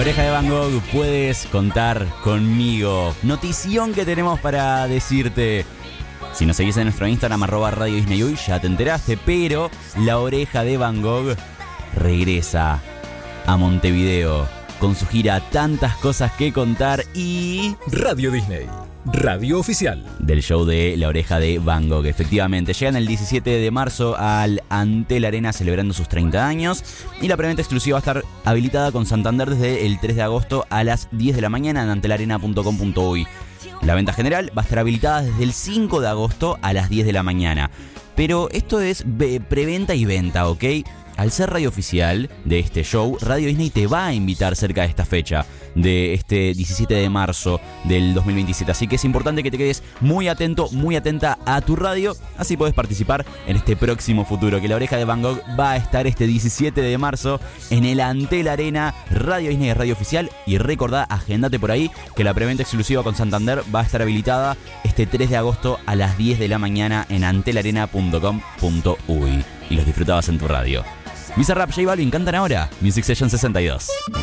Oreja de Van Gogh, puedes contar conmigo. Notición que tenemos para decirte. Si nos seguís en nuestro Instagram, @Radio Disney Uy, ya te enteraste, pero la Oreja de Van Gogh regresa a Montevideo con su gira Tantas Cosas que Contar y... Radio Disney, radio oficial del show de La Oreja de Van Gogh. Efectivamente, llegan el 17 de marzo al Antel Arena celebrando sus 30 años y la preventa exclusiva va a estar habilitada con Santander desde el 3 de agosto a las 10 de la mañana en antelarena.com.uy. La venta general va a estar habilitada desde el 5 de agosto a las 10 de la mañana. Pero esto es preventa y venta, ¿ok? Al ser radio oficial de este show, Radio Disney te va a invitar cerca de esta fecha, de este 17 de marzo del 2027. Así que es importante que te quedes muy atento, muy atenta a tu radio. Así podés participar en este próximo futuro, que la Oreja de Van Gogh va a estar este 17 de marzo en el Antel Arena. Radio Disney es radio oficial. Y recordá, agendate por ahí, que la preventa exclusiva con Santander va a estar habilitada este 3 de agosto a las 10 de la mañana en antelarena.com.uy. Y los disfrutabas en tu radio. Bizarrap, J Balvin cantan ahora Music Session 62.